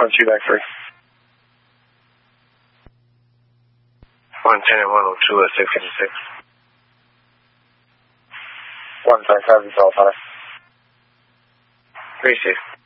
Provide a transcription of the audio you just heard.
2 back 3. 110 and 102 at 656. 155 is all 5. 36.